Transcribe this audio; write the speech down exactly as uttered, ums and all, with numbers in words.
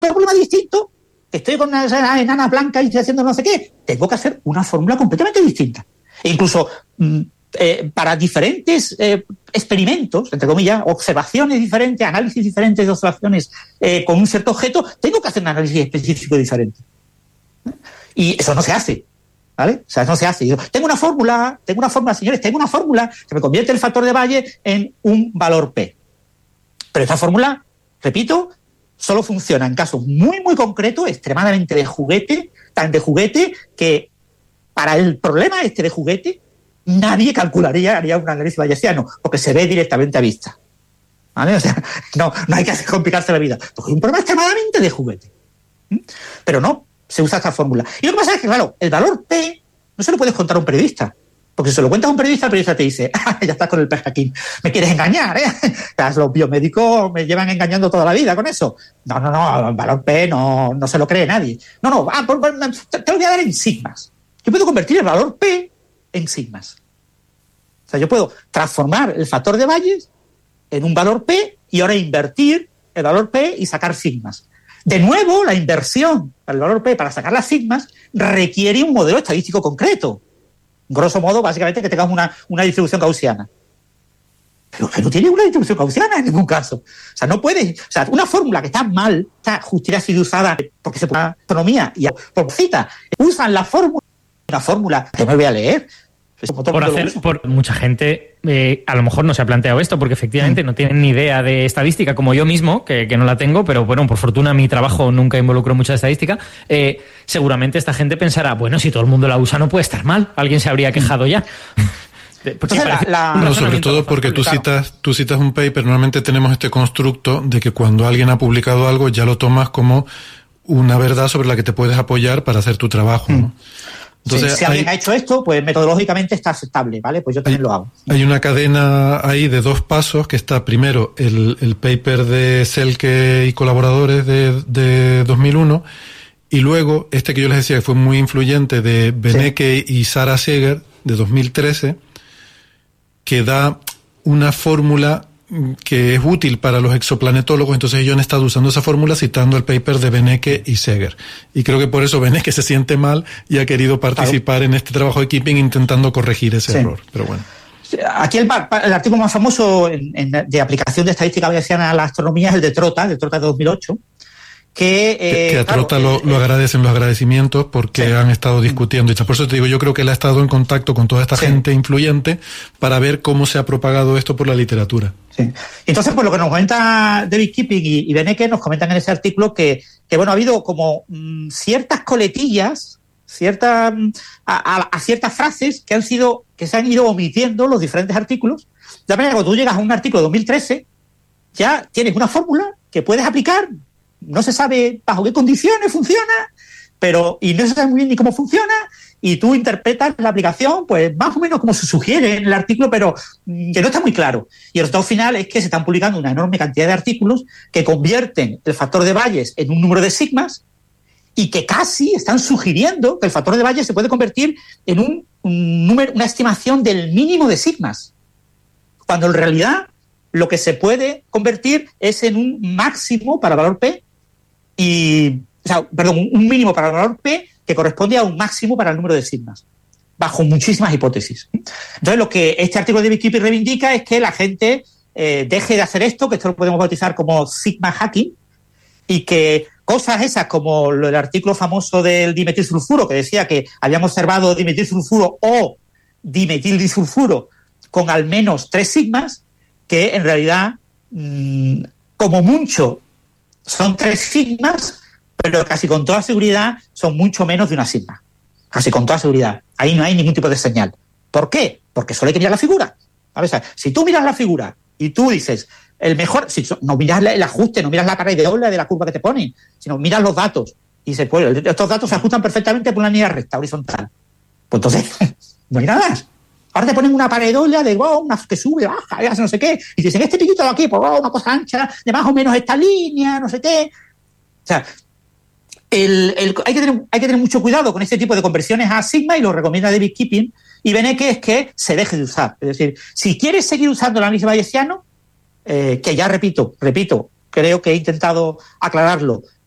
problema distinto, estoy con una enana blanca y estoy haciendo no sé qué, tengo que hacer una fórmula completamente distinta. E incluso mm, eh, para diferentes eh, experimentos, entre comillas, observaciones diferentes, análisis diferentes de observaciones eh, con un cierto objeto, tengo que hacer un análisis específico diferente. Y eso no se hace, ¿vale? O sea, no se hace. Yo tengo una fórmula, tengo una fórmula, señores, tengo una fórmula que me convierte el factor de Bayes en un valor P. Pero esta fórmula, repito, solo funciona en casos muy, muy concretos, extremadamente de juguete, tan de juguete que para el problema este de juguete nadie calcularía, haría un análisis bayesiano, porque se ve directamente a vista. ¿Vale? O sea, no, no hay que hacer complicarse la vida, porque es un problema extremadamente de juguete. ¿Mm? Pero no, se usa esta fórmula. Y lo que pasa es que, claro, el valor P no se lo puedes contar a un periodista. Porque si se lo cuentas a un periodista, el periodista te dice, ah, ya estás con el pejaquín, me quieres engañar, ¿eh? Los biomédicos me llevan engañando toda la vida con eso. No, no, no, el valor P no, no se lo cree nadie. No, no, ah, por, por, te lo voy a dar en sigmas. Yo puedo convertir el valor P en sigmas. O sea, yo puedo transformar el factor de Bayes en un valor P y ahora invertir el valor P y sacar sigmas. De nuevo, la inversión para el valor P para sacar las sigmas requiere un modelo estadístico concreto. Grosso modo, básicamente, que tengas una, una distribución gaussiana. Pero que no tiene una distribución gaussiana en ningún caso. O sea, no puedes... O sea, una fórmula que está mal, está justicia así usada porque se pone autonomía y por cita, usan la fórmula, una fórmula que me voy a leer. Por hacer, por mucha gente eh, a lo mejor no se ha planteado esto porque efectivamente mm. no tienen ni idea de estadística como yo mismo, que, que no la tengo, pero bueno, por fortuna mi trabajo nunca involucró mucha estadística. Eh, seguramente esta gente pensará, bueno, si todo el mundo la usa no puede estar mal, alguien se habría quejado ya. Entonces, la, la, no, sobre todo porque tú citas, tú citas un paper, normalmente tenemos este constructo de que cuando alguien ha publicado algo ya lo tomas como una verdad sobre la que te puedes apoyar para hacer tu trabajo, ¿no? Entonces, sí, si alguien hay, ha hecho esto, pues metodológicamente está aceptable, ¿vale? Pues yo también hay, lo hago. Hay una cadena ahí de dos pasos que está primero el, el paper de Selke y colaboradores de, de dos mil uno y luego este que yo les decía que fue muy influyente de Benecke sí. y Sarah Seger de dos mil trece que da una fórmula que es útil para los exoplanetólogos, entonces ellos han estado usando esa fórmula citando el paper de Benecke y Seger. Y creo que por eso Benecke se siente mal y ha querido participar claro. en este trabajo de Keeping intentando corregir ese sí. error. Pero bueno. Aquí el, el artículo más famoso en, en, de aplicación de estadística bayesiana a la astronomía es el de Trota, de Trota de dos mil ocho. Que, eh, que a claro, Trota lo, eh, lo agradecen los agradecimientos porque sí. han estado discutiendo. Y por eso te digo, yo creo que él ha estado en contacto con toda esta sí. gente influyente para ver cómo se ha propagado esto por la literatura. Sí. Entonces, pues lo que nos comenta David Keeping y, y Benecke nos comentan en ese artículo que, que bueno, ha habido como mmm, ciertas coletillas, ciertas a, a, a ciertas frases que han sido, que se han ido omitiendo los diferentes artículos. De manera que cuando tú llegas a un artículo de dos mil trece, ya tienes una fórmula que puedes aplicar. No se sabe bajo qué condiciones funciona, pero y no se sabe muy bien ni cómo funciona, y tú interpretas la aplicación pues más o menos como se sugiere en el artículo, pero que no está muy claro. Y el resultado final es que se están publicando una enorme cantidad de artículos que convierten el factor de Bayes en un número de sigmas y que casi están sugiriendo que el factor de Bayes se puede convertir en un, un número, una estimación del mínimo de sigmas, cuando en realidad lo que se puede convertir es en un máximo para valor P y, o sea, perdón, un mínimo para el valor P que corresponde a un máximo para el número de sigmas, bajo muchísimas hipótesis. Entonces, lo que este artículo de David Keeping reivindica es que la gente eh, deje de hacer esto, que esto lo podemos bautizar como sigma hacking, y que cosas esas como el artículo famoso del dimetilsulfuro, que decía que habíamos observado dimetilsulfuro o dimetildisulfuro con al menos tres sigmas, que en realidad, mmm, como mucho, son tres sigmas, pero casi con toda seguridad son mucho menos de una sigma. Casi con toda seguridad. Ahí no hay ningún tipo de señal. ¿Por qué? Porque solo hay que mirar la figura. A ver, si tú miras la figura y tú dices, el mejor, si no miras el ajuste, no miras la pareidolia de la curva que te ponen, sino miras los datos y dices, pues estos datos se ajustan perfectamente por una línea recta, horizontal. Pues entonces, no hay nada más. Ahora te ponen una pareidolia de wow, una que sube, baja, no sé qué, y dicen, este piquito de aquí, pues wow, una cosa ancha, de más o menos esta línea, no sé qué. O sea, el, el, hay, que tener, hay que tener mucho cuidado con este tipo de conversiones a sigma, y lo recomienda David Keeping y Benecke, es que se deje de usar. Es decir, si quieres seguir usando el análisis bayesiano, eh, que ya repito, repito, creo que he intentado aclararlo,